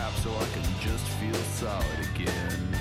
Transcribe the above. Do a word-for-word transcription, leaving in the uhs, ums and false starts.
crap so I can just feel solid again.